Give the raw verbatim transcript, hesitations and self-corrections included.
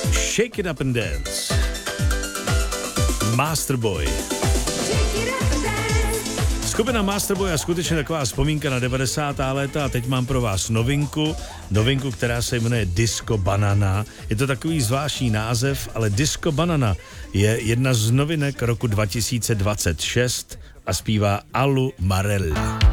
Shake It Up and Dance. Masterboy. Skupina Masterboy je skutečně taková vzpomínka na devadesátá léta a teď mám pro vás novinku, novinku, která se jmenuje Disco Banana. Je to takový zvláštní název, ale Disco Banana je jedna z novinek roku dva tisíce dvacet šest a zpívá Alu Marella.